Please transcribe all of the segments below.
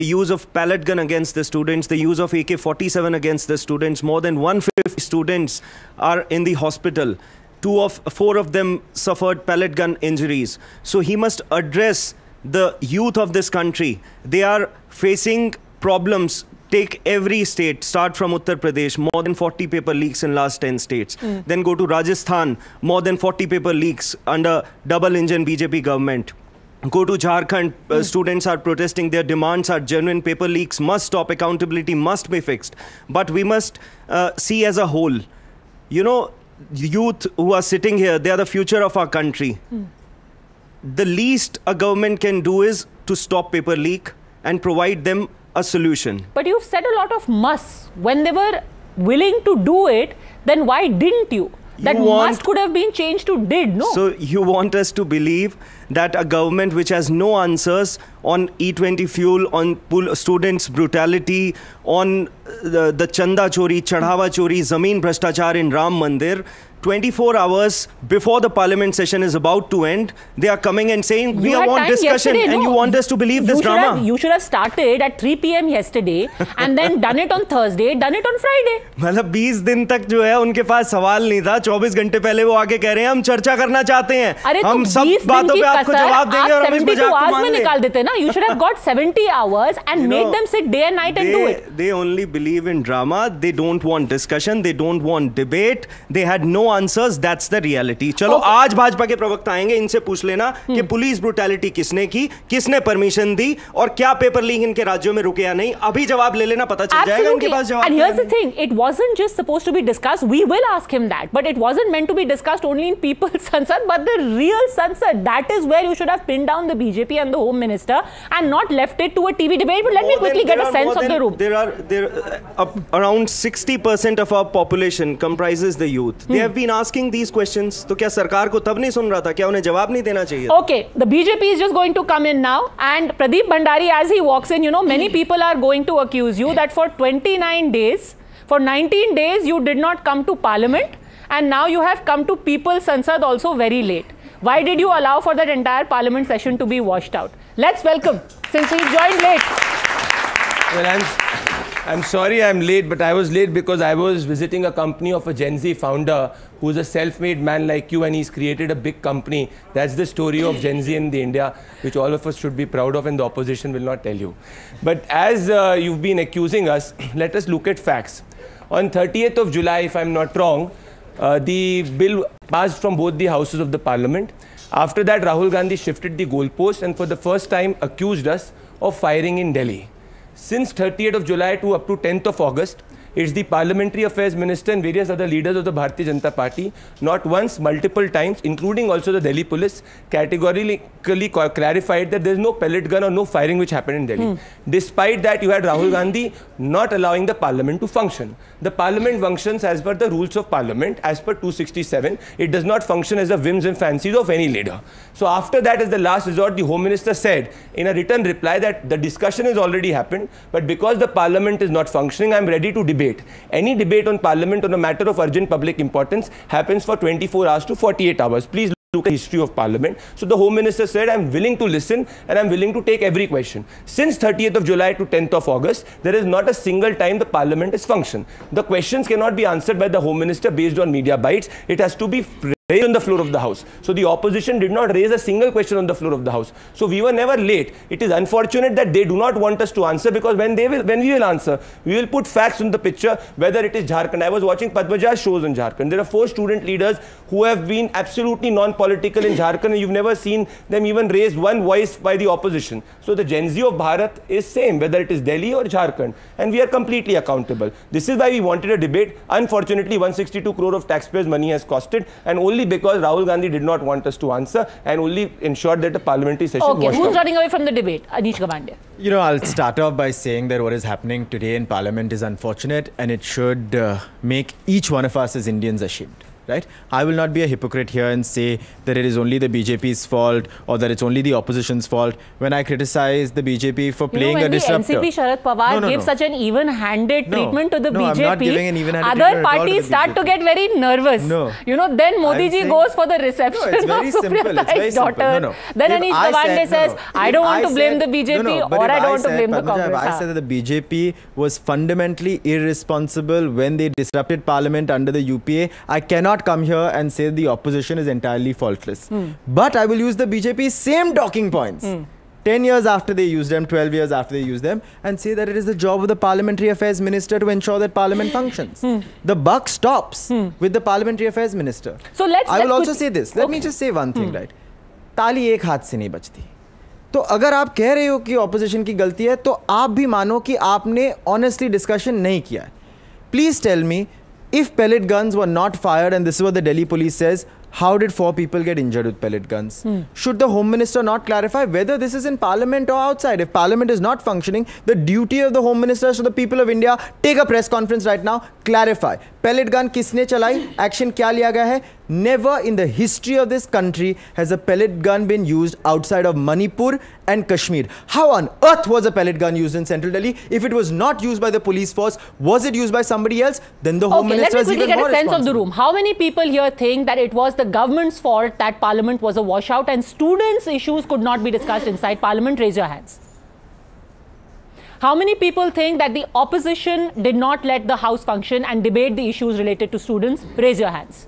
use of pellet gun against the students, the use of AK-47 against the students. More than 150 students are in the hospital. Four of them suffered pellet gun injuries. So he must address the youth of this country. They are facing problems. Take every state, start from Uttar Pradesh, more than 40 paper leaks in last 10 states. Then go to Rajasthan, more than 40 paper leaks under double engine BJP government. Go to Jharkhand, students are protesting, their demands are genuine, paper leaks must stop, accountability must be fixed. But we must see as a whole, you know, youth who are sitting here, they are the future of our country. The least a government can do is to stop paper leak and provide them a solution. But you've said a lot of musts. When they were willing to do it, then why didn't you? That must could have been changed to did, no? So you want us to believe that a government which has no answers on E20 fuel, on students' brutality, on the chanda chori, chadhawa chori, zameen bhrashtachar in Ram Mandir, 24 hours before the parliament session is about to end, they are coming and saying, we want discussion, and you want us to believe this drama. You should have started at 3 PM yesterday and then done it on Thursday, done it on Friday. मतलब 20 दिन तक जो है उनके पास सवाल नहीं था, 24 घंटे पहले वो आके कह रहे हैं हम चर्चा करना चाहते हैं, हम सब बातों पे आपको जवाब देंगे और हम इस मजाक को मान लें। निकाल देते ना, you should have got 70 hours and made them sit day and night and do it. They only believe in drama, they don't want discussion, they don't want debate, they had no answers, that's the reality. चलो आज भाजपा के प्रवक्ता आएंगे, इनसे पूछ लेना कि police brutality किसने की, किसने परमिशन दी और क्या पेपर लीक इनके राज्यों में रुके या नहीं, अभी जवाब ले लेना, पता चल जाएगा इनके पास जवाब। And here's the thing, it wasn't just supposed to be discussed, we will ask him that, but it wasn't meant to be discussed only in People's Sansad, but the real Sansad. That is where you should have pinned down the BJP and the Home Minister and not left it to a TV debate. But let me quickly get a sense of the room. There are around 60% of our population comprises the youth. They have been asking these questions. तो क्या सरकार को तब नहीं सुन रहा था? क्या उन्हें जवाब नहीं देना चाहिए? Okay, the BJP is just going to come in now, and Pradeep Bhandari, as he walks in, you know, many people are going to accuse you that for 29 days, for 19 days, you did not come to Parliament, and now you have come to People's Sansad also very late. Why did you allow for that entire Parliament session to be washed out? Let's welcome, since he joined late. Well, I'm sorry I'm late, but I was late because I was visiting a company of a Gen Z founder who's a self-made man like you, and he's created a big company. That's the story of Gen Z in the India, which all of us should be proud of, and the opposition will not tell you. But as you've been accusing us, let us look at facts. On 30th of July, if I'm not wrong, the bill passed from both the houses of the parliament. After that, Rahul Gandhi shifted the goalpost and for the first time accused us of firing in Delhi. Since 30th of July to up to 10th of August, it's the Parliamentary Affairs Minister and various other leaders of the Bharatiya Janata Party, not once, multiple times, including also the Delhi police, categorically clarified that there is no pellet gun or no firing which happened in Delhi. Despite that, you had Rahul Gandhi not allowing the Parliament to function. The Parliament functions as per the rules of Parliament, as per 267. It does not function as the whims and fancies of any leader. So after that, as the last resort, the Home Minister said in a written reply that the discussion has already happened, but because the Parliament is not functioning, I am ready to debate. Any debate on Parliament on a matter of urgent public importance happens for 24 hours to 48 hours. Please look at the history of Parliament. So the Home Minister said, I'm willing to listen and I'm willing to take every question. Since 30th of July to 10th of August, there is not a single time the Parliament has functioned. The questions cannot be answered by the Home Minister based on media bites. It has to be raised on the floor of the House. So the opposition did not raise a single question on the floor of the House. So we were never late. It is unfortunate that they do not want us to answer, because when we will answer, we will put facts in the picture, whether it is Jharkhand. I was watching Padmaja's shows in Jharkhand. There are 4 student leaders who have been absolutely non-political in Jharkhand, and you've never seen them even raise one voice by the opposition. So the Gen Z of Bharat is same, whether it is Delhi or Jharkhand, and we are completely accountable. This is why we wanted a debate. Unfortunately, 162 crore of taxpayers' money has costed, and only because Rahul Gandhi did not want us to answer and only ensured that the parliamentary session washed out. Who's running away from the debate? Anish Gavandia. You know, I'll start off by saying that what is happening today in Parliament is unfortunate, and it should make each one of us as Indians ashamed. right? I will not be a hypocrite here and say that it is only the BJP's fault or that it's only the opposition's fault when I criticize the BJP for playing a disruptor. When the NCP Sharad Pawar gives such an even-handed treatment to the BJP, I'm not giving an even-handed other parties start to get very nervous. Then Modi ji goes for the reception of Supriya Tai's daughter. Then Anish Gawande says, I don't want to blame the BJP or I don't want to blame the Congress. I said that the BJP was fundamentally irresponsible when they disrupted parliament under the UPA. I cannot come here and say the opposition is entirely faultless. But I will use the BJP's same talking points 10 years after they used them, 12 years after they used them, and say that it is the job of the Parliamentary Affairs Minister to ensure that Parliament functions. The buck stops with the Parliamentary Affairs Minister. So I will also say this. Let me just say one thing, right? ताली एक हाथ से नहीं बजती. तो अगर आप कह रहे हो कि ऑपोजिशन की गलती है तो आप भी मानो कि आपने ऑनेस्टली डिस्कशन नहीं किया है. Please tell me, if pellet guns were not fired, and this is what the Delhi police says, how did 4 people get injured with pellet guns? Should the Home Minister not clarify whether this is in Parliament or outside? If Parliament is not functioning, the duty of the Home Minister is to the people of India, take a press conference right now, clarify. Pellet gun किसने चलाई? Action क्या लिया गया है? Never in the history of this country has a pellet gun been used outside of Manipur and Kashmir. How on earth was a pellet gun used in central Delhi? If it was not used by the police force, was it used by somebody else? Then the Home Minister is even more responsible. Let me quickly get a sense of the room. How many people here think that it was the government's fault that Parliament was a washout and students' issues could not be discussed inside Parliament? Raise your hands. How many people think that the opposition did not let the House function and debate the issues related to students? Raise your hands.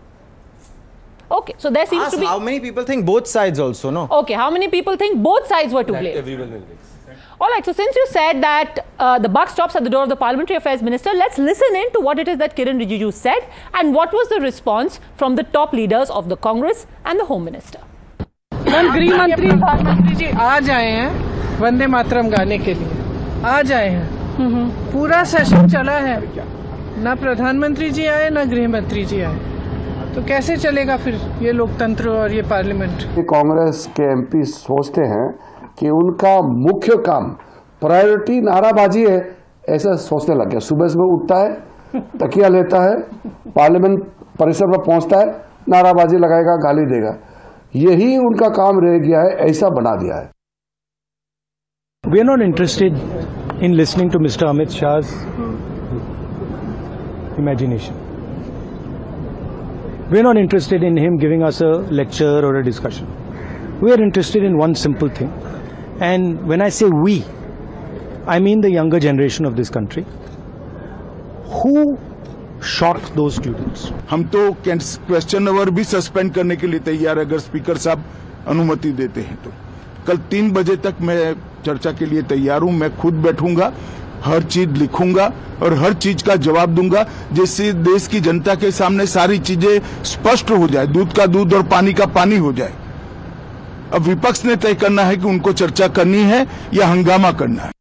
Okay, so there seems to be... How many people think both sides also, no? Okay, how many people think both sides were to blame? Everyone will be. All right, so since you said that the buck stops at the door of the Parliamentary Affairs Minister, let's listen in to what it is that Kiren Rijiju said and what was the response from the top leaders of the Congress and the Home Minister. गृह मंत्री प्रधानमंत्री जी आ जाए हैं वंदे मातरम गाने के लिए, आ जाए हैं. पूरा सेशन चला है, ना प्रधानमंत्री जी आए ना गृह मंत्री जी आए, तो कैसे चलेगा फिर ये लोकतंत्र और ये पार्लियामेंट? कांग्रेस के एमपी सोचते हैं कि उनका मुख्य काम प्रायोरिटी नाराबाजी है, ऐसा सोचने लग गया. सुबह सुबह उठता है, तकिया लेता है, पार्लियामेंट परिसर में पहुंचता है, नाराबाजी लगाएगा, गाली देगा. यही उनका काम रह गया है, ऐसा बना दिया है. We are not interested in listening to Mr. Amit Shah's imagination. We are not interested in him giving us a lecture or a discussion. We are interested in one simple thing. And when I say we, I mean the younger generation of this country. Who shot those students? हम तो question our भी suspend करने के लिए तैयार, अगर speaker साहब अनुमति देते हैं तो. कल 3 बजे तक मैं चर्चा के लिए तैयार हूं. मैं खुद बैठूंगा, हर चीज लिखूंगा और हर चीज का जवाब दूंगा, जिससे देश की जनता के सामने सारी चीजें स्पष्ट हो जाए, दूध का दूध और पानी का पानी हो जाए. अब विपक्ष ने तय करना है कि उनको चर्चा करनी है या हंगामा करना है.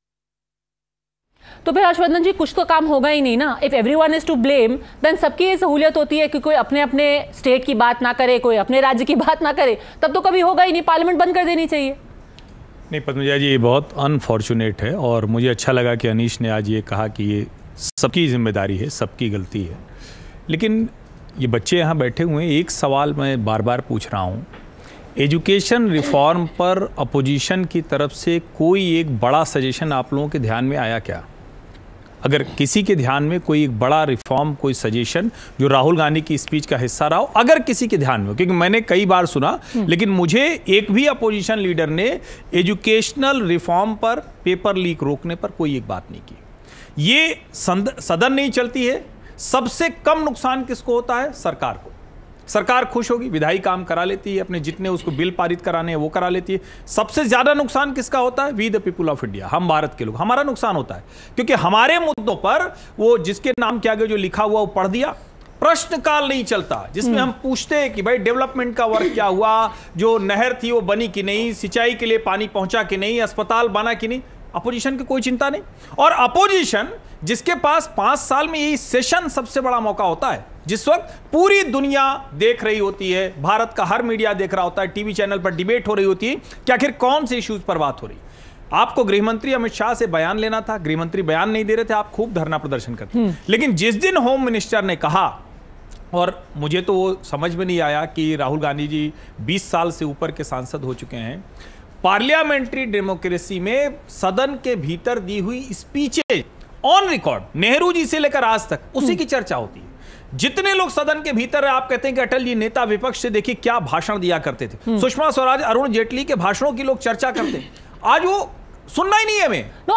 तो फिर हर्षवर्धन जी, कुछ तो काम होगा ही नहीं ना. If everyone is to blame, then सबकी ये सहूलियत होती है कि कोई अपने अपने स्टेट की बात ना करे, कोई अपने राज्य की बात ना करे, तब तो कभी होगा ही नहीं. पार्लियामेंट बंद कर देनी चाहिए. नहीं पद्मजा जी, ये बहुत अनफॉर्चुनेट है और मुझे अच्छा लगा कि अनीश ने आज ये कहा कि ये सबकी जिम्मेदारी है, सबकी गलती है. लेकिन ये बच्चे यहाँ बैठे हुए हैं, एक सवाल मैं बार बार पूछ रहा हूँ. एजुकेशन रिफॉर्म पर अपोजिशन की तरफ से कोई एक बड़ा सजेशन आप लोगों के ध्यान में आया क्या? अगर किसी के ध्यान में कोई एक बड़ा रिफॉर्म, कोई सजेशन जो राहुल गांधी की स्पीच का हिस्सा रहा हो, अगर किसी के ध्यान में, क्योंकि मैंने कई बार सुना, लेकिन मुझे एक भी अपोजिशन लीडर ने एजुकेशनल रिफॉर्म पर पेपर लीक रोकने पर कोई एक बात नहीं की. ये सदन नहीं चलती है, सबसे कम नुकसान किसको होता है? सरकार को. सरकार खुश होगी, विधायी काम करा लेती है, अपने जितने उसको बिल पारित कराने हैं वो करा लेती है. सबसे ज्यादा नुकसान किसका होता है? We the people of India, हम भारत के लोग, हमारा नुकसान होता है. क्योंकि हमारे मुद्दों पर वो जिसके नाम के आगे जो लिखा हुआ वो पढ़ दिया, प्रश्नकाल नहीं चलता जिसमें हम पूछते हैं कि भाई डेवलपमेंट का वर्क क्या हुआ, जो नहर थी वो बनी कि नहीं, सिंचाई के लिए पानी पहुंचा कि नहीं, अस्पताल बना कि नहीं. अपोजिशन की कोई चिंता नहीं. और अपोजिशन जिसके पास 5 साल में यही सेशन सबसे बड़ा मौका होता है, जिस वक्त पूरी दुनिया देख रही होती है, भारत का हर मीडिया देख रहा होता है, टीवी चैनल पर डिबेट हो रही होती है कि आखिर कौन से इश्यूज पर बात हो रही. आपको गृहमंत्री अमित शाह से बयान लेना था, गृहमंत्री बयान नहीं दे रहे थे, आप खूब धरना प्रदर्शन करते. लेकिन जिस दिन होम मिनिस्टर ने कहा और मुझे तो वो समझ में नहीं आया कि राहुल गांधी जी 20 साल से ऊपर के सांसद हो चुके हैं, पार्लियामेंट्री डेमोक्रेसी में सदन के भीतर दी हुई speeches on record, Nehru ji से लेकर आज तक उसी की चर्चा होती है। जितने लोग सदन के भीतर, आप कहते हैं कि अटल जी नेता विपक्ष से देखिए क्या भाषण दिया करते थे, सुषमा स्वराज, अरुण जेटली के भाषणों की लोग चर्चा करते हैं, आज वो सुनना ही नहीं है हमें।